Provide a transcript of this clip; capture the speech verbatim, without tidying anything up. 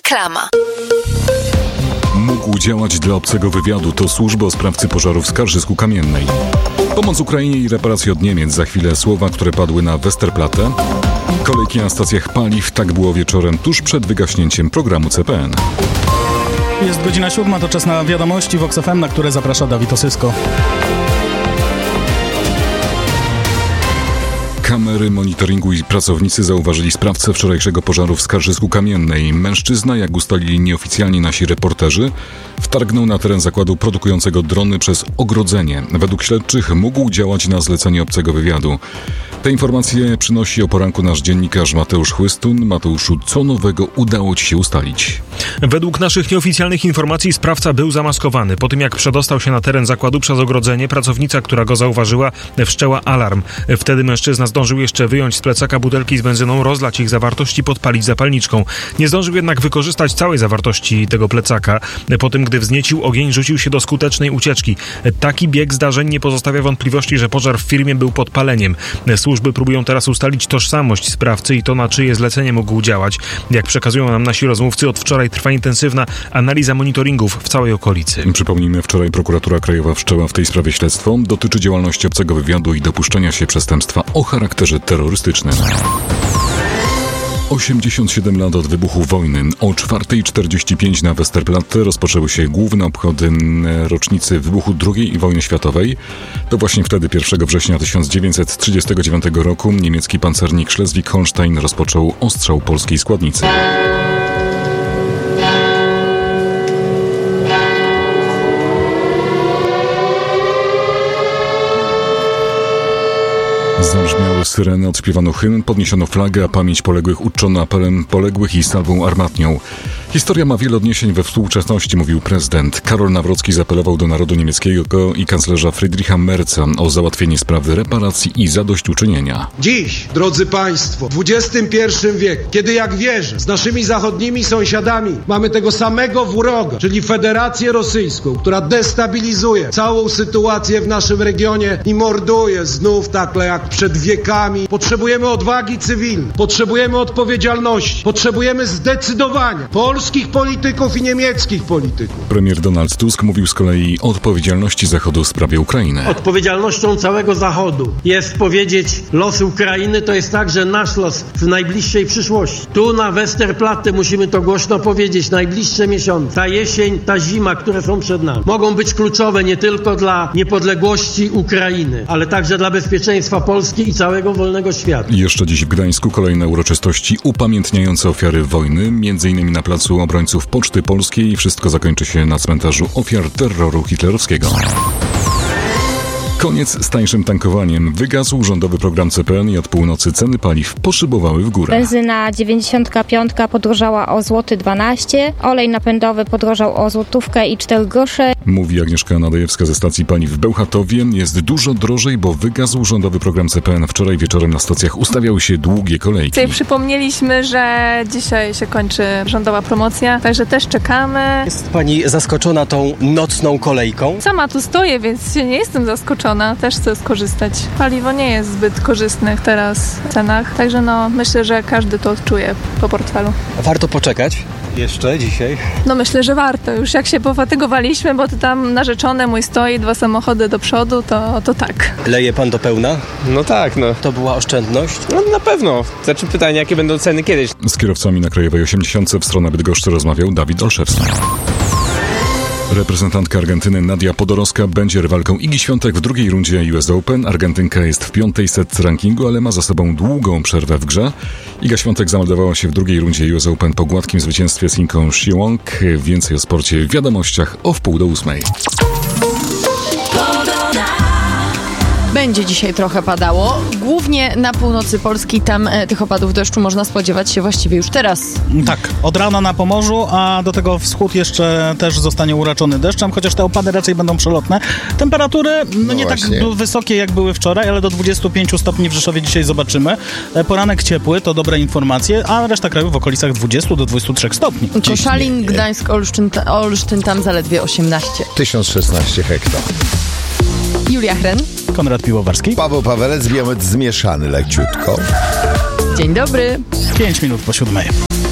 Reklama. Mógł działać dla obcego wywiadu. To służby o sprawcy pożaru w Skarżysku-Kamiennej. Pomoc Ukrainie i reparacje od Niemiec. Za chwilę słowa, które padły na Westerplatte. Kolejki na stacjach paliw. Tak było wieczorem tuż przed wygaśnięciem programu C P N. Jest godzina siódma, to czas na wiadomości Vox F M, na które zaprasza Dawid Osysko. Kamery monitoringu i pracownicy zauważyli sprawcę wczorajszego pożaru w Skarżysku-Kamiennej. Mężczyzna, jak ustalili nieoficjalni nasi reporterzy, wtargnął na teren zakładu produkującego drony przez ogrodzenie. Według śledczych mógł działać na zlecenie obcego wywiadu. Te informacje przynosi o poranku nasz dziennikarz Mateusz Chłystun. Mateuszu, co nowego udało Ci się ustalić? Według naszych nieoficjalnych informacji sprawca był zamaskowany. Po tym jak przedostał się na teren zakładu przez ogrodzenie, pracownica, która go zauważyła, wszczęła alarm. Wtedy mężczyzna zdążył jeszcze wyjąć z plecaka butelki z benzyną, rozlać ich zawartość i podpalić zapalniczką. Nie zdążył jednak wykorzystać całej zawartości tego plecaka. Po tym, gdy wzniecił ogień, rzucił się do skutecznej ucieczki. Taki bieg zdarzeń nie pozostawia wątpliwości, że pożar w firmie był podpaleniem. Służby próbują teraz ustalić tożsamość sprawcy i to, na czyje zlecenie mógł działać. Jak przekazują nam nasi rozmówcy, od wczoraj trwa intensywna analiza monitoringów w całej okolicy. Przypomnijmy, wczoraj Prokuratura Krajowa wszczęła w tej sprawie śledztwo. Dotyczy działalności obcego wywiadu i dopuszczenia się przestępstwa o charakterze terrorystycznym. osiemdziesiąt siedem lat od wybuchu wojny. O czwarta czterdzieści pięć na Westerplatte rozpoczęły się główne obchody rocznicy wybuchu drugiej wojny światowej. To właśnie wtedy, pierwszego września tysiąc dziewięćset trzydziestego dziewiątego roku, niemiecki pancernik Schleswig-Holstein rozpoczął ostrzał polskiej składnicy. Zabrzmiały syreny, odśpiewano hymn, podniesiono flagę, a pamięć poległych uczczono apelem poległych i salwą armatnią. Historia ma wiele odniesień we współczesności, mówił prezydent. Karol Nawrocki zaapelował do narodu niemieckiego i kanclerza Friedricha Merza o załatwienie sprawy reparacji i zadośćuczynienia. Dziś, drodzy Państwo, w dwudziestym pierwszym wieku, kiedy jak wierzę, z naszymi zachodnimi sąsiadami mamy tego samego wroga, czyli Federację Rosyjską, która destabilizuje całą sytuację w naszym regionie i morduje znów tak jak przed wiekami. Potrzebujemy odwagi cywilnej, potrzebujemy odpowiedzialności, potrzebujemy zdecydowania polskich polityków i niemieckich polityków. Premier Donald Tusk mówił z kolei o odpowiedzialności Zachodu w sprawie Ukrainy. Odpowiedzialnością całego Zachodu jest powiedzieć, los Ukrainy to jest także nasz los w najbliższej przyszłości. Tu na Westerplatte musimy to głośno powiedzieć, najbliższe miesiące, ta jesień, ta zima, które są przed nami, mogą być kluczowe nie tylko dla niepodległości Ukrainy, ale także dla bezpieczeństwa Polski i całego wolnego świata. I jeszcze dziś w Gdańsku kolejne uroczystości upamiętniające ofiary wojny, między innymi na placu Obrońców Poczty Polskiej. Wszystko zakończy się na cmentarzu ofiar terroru hitlerowskiego. Koniec z tańszym tankowaniem. Wygasł rządowy program C P N i od północy ceny paliw poszybowały w górę. Benzyna dziewięćdziesiąt pięć podrożała o złoty dwanaście, olej napędowy podrożał o złotówkę i cztery grosze. Mówi Agnieszka Nadajewska ze stacji paliw w Bełchatowie. Jest dużo drożej, bo wygasł rządowy program C P N. Wczoraj wieczorem na stacjach ustawiały się długie kolejki. Tutaj przypomnieliśmy, że dzisiaj się kończy rządowa promocja, także też czekamy. Jest pani zaskoczona tą nocną kolejką? Sama tu stoję, więc nie jestem zaskoczona. Też chcę skorzystać. Paliwo nie jest zbyt korzystne teraz w cenach, także no myślę, że każdy to odczuje po portfelu. Warto poczekać jeszcze dzisiaj? No myślę, że warto. Już jak się pofatygowaliśmy, bo to tam narzeczony mój stoi, dwa samochody do przodu, to, to tak. Leje pan do pełna? No tak, no. To była oszczędność? No na pewno. Znaczy pytanie, jakie będą ceny kiedyś. Z kierowcami na Krajowej osiemdziesiąt w stronę Bydgoszczy rozmawiał Dawid Olszewski. Reprezentantka Argentyny Nadia Podorowska będzie rywalką Igi Świątek w drugiej rundzie U S Open. Argentynka jest w piątej setce rankingu, ale ma za sobą długą przerwę w grze. Iga Świątek zameldowała się w drugiej rundzie U S Open po gładkim zwycięstwie z Chinką Xiong. Więcej o sporcie w wiadomościach o wpół do ósmej. Będzie dzisiaj trochę padało, głównie na północy Polski, tam e, tych opadów deszczu można spodziewać się właściwie już teraz. Tak, od rana na Pomorzu, a do tego wschód jeszcze też zostanie uraczony deszczem, chociaż te opady raczej będą przelotne. Temperatury no, no nie właśnie. tak wysokie jak były wczoraj, ale do dwudziestu pięciu stopni w Rzeszowie dzisiaj zobaczymy. Poranek ciepły, to dobre informacje, a reszta kraju w okolicach dwudziestu do dwudziestu trzech stopni. Koszalin, Gdańsk, Olsztyn, Olsztyn tam zaledwie osiemnaście. tysiąc szesnaście hektar. Julia Hren. Konrad Piłowarski. Paweł Pawelec, wiamet zmieszany leciutko. Dzień dobry. Pięć minut po siódmej.